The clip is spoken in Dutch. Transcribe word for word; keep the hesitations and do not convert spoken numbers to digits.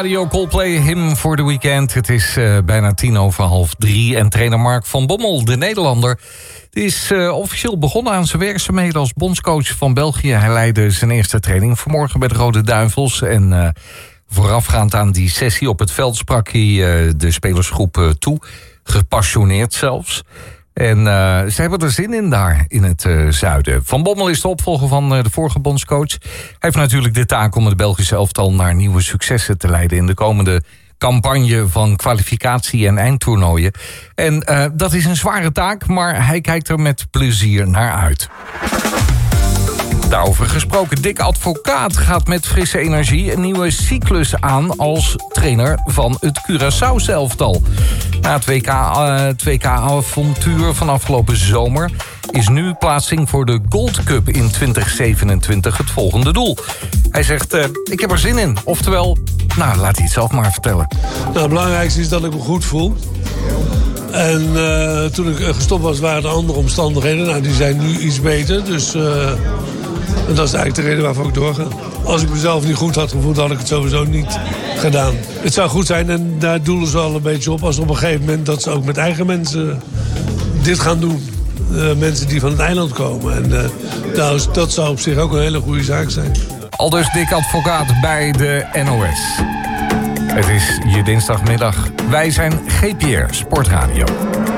Radio Coldplay, Him for the Weekend. Het is uh, bijna tien over half drie. En trainer Mark van Bommel, de Nederlander, is uh, officieel begonnen aan zijn werkzaamheden als bondscoach van België. Hij leidde zijn eerste training vanmorgen bij de Rode Duivels. En uh, voorafgaand aan die sessie op het veld sprak hij uh, de spelersgroep uh, toe. Gepassioneerd zelfs. En uh, ze hebben er zin in daar, in het uh, zuiden. Van Bommel is de opvolger van uh, de vorige bondscoach. Hij heeft natuurlijk de taak om het Belgische elftal naar nieuwe successen te leiden in de komende campagne van kwalificatie- en eindtoernooien. En uh, dat is een zware taak, maar hij kijkt er met plezier naar uit. Daarover gesproken, Dick Advocaat gaat met frisse energie een nieuwe cyclus aan als trainer van het Curaçao-elftal. Na het W K, uh, W K-avontuur van afgelopen zomer is nu plaatsing voor de Gold Cup in twintig zevenentwintig het volgende doel. Hij zegt, uh, ik heb er zin in. Oftewel, nou, laat hij het zelf maar vertellen. Nou, het belangrijkste is dat ik me goed voel. En uh, toen ik gestopt was, waren er andere omstandigheden. Nou, die zijn nu iets beter, dus Uh, En dat is eigenlijk de reden waarvoor ik doorga. Als ik mezelf niet goed had gevoeld, had ik het sowieso niet gedaan. Het zou goed zijn, en daar doelen ze al een beetje op, als op een gegeven moment dat ze ook met eigen mensen dit gaan doen. Uh, mensen die van het eiland komen. En uh, nou, dat zou op zich ook een hele goede zaak zijn. Aldus Dick Advocaat bij de N O S. Het is je dinsdagmiddag. Wij zijn G P R Sportradio.